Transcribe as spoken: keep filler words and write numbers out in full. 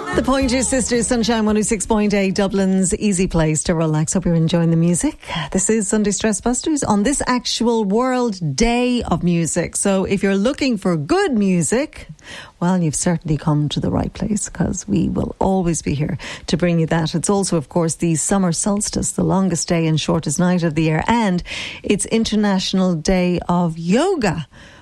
The Pointer Sisters, Sunshine one oh six point eight, Dublin's easy place to relax. Hope you're enjoying the music. This is Sunday Stress Busters on this actual World Day of Music. So if you're looking for good music, well, you've certainly come to the right place, because we will always be here to bring you that. It's also, of course, the summer solstice, the longest day and shortest night of the year, and it's International Day of Yoga,